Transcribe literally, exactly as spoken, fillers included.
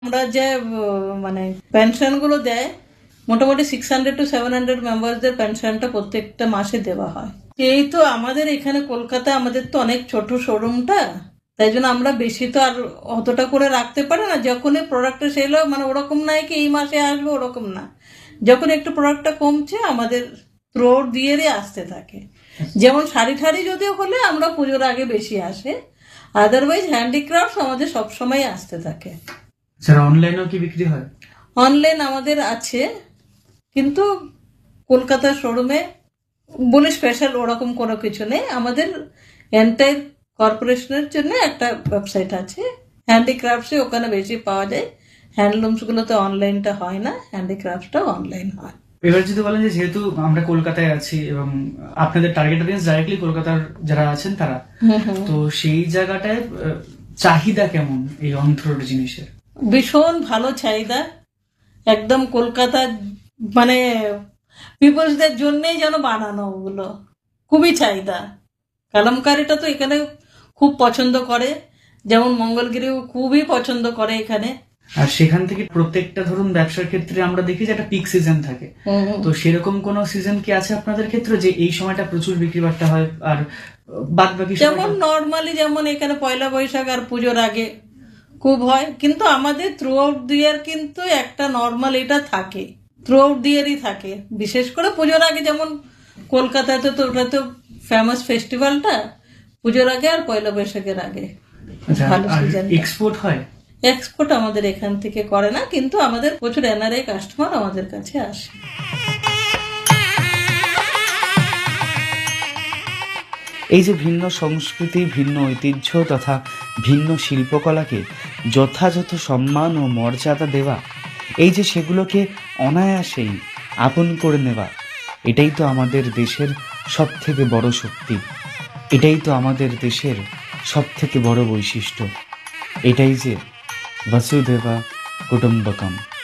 আমরা যে মানে পেনশন গুলো দেয় মোটামুটি six hundred two seven hundred মেম্বারসদের পেনশনটা প্রত্যেকটা মাসে দেওয়া হয়। এই তো আমাদের এখানে কলকাতায় আমাদের তো অনেক ছোট শোরুমটা, তাই জন্য আমরা বেশি তো আর অতটা করে রাখতে পারি না। যখনই প্রোডাক্টটা সেল হয়, মানে ওরকম নাই কি এই মাসে আসবে, ওরকম না। যখন একটু প্রোডাক্টটা কমছে আমাদের থ্রোর দিয়ে আসতে থাকে। যেমন শাড়ি ঠাড়ি যদিও হলে আমরা পুজোর আগে বেশি আসে, আদারওয়াইজ হ্যান্ডিক্রাফট আমাদের সবসময় আসতে থাকে। স্যার অনলাইনেও কি বিক্রি হয়? অনলাইন আমাদের আছে, কিন্তু কলকাতার শোরুমে বলে স্পেশাল ওরকম কোনো কিছু নেই। আমাদের এন্টায়ার কর্পোরেশনের জন্য একটা ওয়েবসাইট আছে হ্যান্ডিক্রাফটসে, ওখানে বেশি পাওয়া যায়। হ্যান্ডলুমসগুলোতে অনলাইনটা হয় না, হ্যান্ডিক্রাফটসটা অনলাইন হয়। এবার যদি বলেন যে যেহেতু আমরা কলকাতায় আছি এবং আপনাদের টার্গেট অডিয়েন্স ডাইরেক্টলি কলকাতার যারা আছেন তারা, তো সেই জায়গাটায় চাহিদা কেমন এই অন্ধ্র জিনিসের? ভীষণ ভালো চাহিদা, একদম কলকাতার মানে পিপলসদের জন্যই যেন বানানো, ওগুলো খুবই চাহিদা। কালামকারিটা তো এখানে খুব পছন্দ করে, যেমন মঙ্গলগিরিও খুবই পছন্দ করে এখানে। আর সেখান থেকে প্রত্যেকটা ধরুন ব্যবসার ক্ষেত্রে আমরা দেখি যে একটা পিক সিজন থাকে, তো সেরকম কোন সিজন কি আছে আপনাদের ক্ষেত্রে যে এই সময়টা প্রচুর বিক্রি বাট্টা হয় আর বাদ বাকি? যেমন নর্মালি যেমন এখানে পয়লা বৈশাখ আর পুজোর আগে খুব হয়, কিন্তু আমাদের থ্রু আউট দি ইয়ার কিন্তু একটা নর্মাল এটা থাকে, থ্রু আউট দি ইয়ারই থাকে। বিশেষ করে পুজোর আগে, যেমন কলকাতাতে তো ওটা তো ফেমাস ফেস্টিভ্যালটা পুজোর আগে আর পয়লা বৈশাখের আগে ভালো সিজন। এক্সপোর্ট হয়? এক্সপোর্ট আমাদের এখান থেকে করে না, কিন্তু আমাদের প্রচুর এনআরআই কাস্টমার আমাদের কাছে আসে। এই যে ভিন্ন সংস্কৃতি, ভিন্ন ঐতিহ্য তথা ভিন্ন শিল্পকলাকে যথাযথ সম্মান ও মর্যাদা দেওয়া, এই যে সেগুলোকে অনায়াসেই আপন করে নেওয়া, এটাই তো আমাদের দেশের সব থেকে বড় শক্তি, এটাই তো আমাদের দেশের সব থেকে বড় বৈশিষ্ট্য, এটাই যে বসুধৈব কুটুম্বকম।